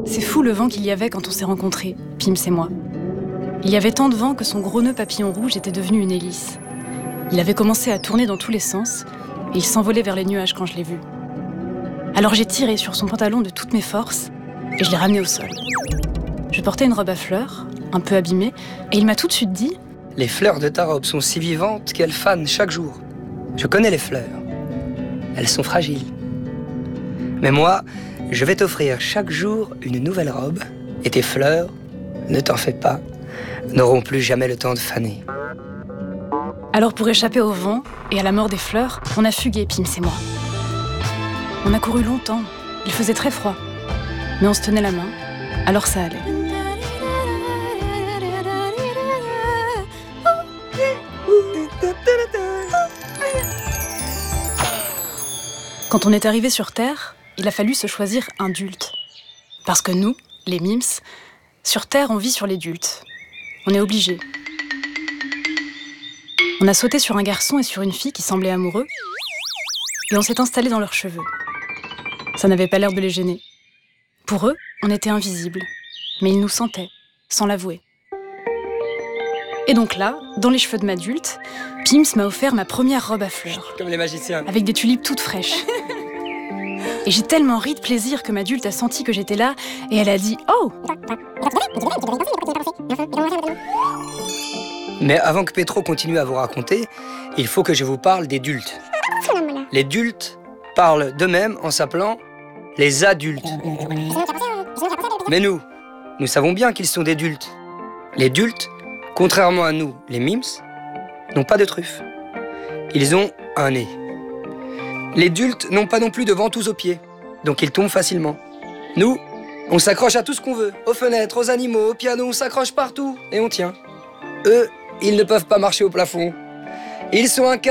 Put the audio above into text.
C'est fou le vent qu'il y avait quand on s'est rencontrés, Pims et moi. Il y avait tant de vent que son gros nœud papillon rouge était devenu une hélice. Il avait commencé à tourner dans tous les sens et il s'envolait vers les nuages quand je l'ai vu. Alors j'ai tiré sur son pantalon de toutes mes forces et je l'ai ramené au sol. Je portais une robe à fleurs, un peu abîmée, et il m'a tout de suite dit « Les fleurs de ta robe sont si vivantes qu'elles fanent chaque jour. Je connais les fleurs. Elles sont fragiles. Mais moi, je vais t'offrir chaque jour une nouvelle robe et tes fleurs, ne t'en fais pas, n'auront plus jamais le temps de faner. » Alors pour échapper au vent et à la mort des fleurs, on a fugué, Pims et moi. On a couru longtemps, il faisait très froid. Mais on se tenait la main, alors ça allait. Quand on est arrivé sur Terre, il a fallu se choisir un dulte. Parce que nous, les Mims, sur Terre, on vit sur les dultes. On est obligés. On a sauté sur un garçon et sur une fille qui semblaient amoureux, et on s'est installé dans leurs cheveux. Ça n'avait pas l'air de les gêner. Pour eux, on était invisibles, mais ils nous sentaient, sans l'avouer. Et donc là, dans les cheveux de m'adulte, Pims m'a offert ma première robe à fleurs. Comme les magiciens. Avec des tulipes toutes fraîches. Et j'ai tellement ri de plaisir que m'adulte a senti que j'étais là, et elle a dit « Oh !» Mais avant que Petro continue à vous raconter, il faut que je vous parle des dultes. Les dultes parlent d'eux-mêmes en s'appelant les adultes. Mais nous savons bien qu'ils sont des dultes. Les dultes, contrairement à nous, les mims, n'ont pas de truffe. Ils ont un nez. Les dultes n'ont pas non plus de ventouses aux pieds, donc ils tombent facilement. Nous, on s'accroche à tout ce qu'on veut, aux fenêtres, aux animaux, au piano, on s'accroche partout et on tient. Eux, ils ne peuvent pas marcher au plafond. Ils sont incapables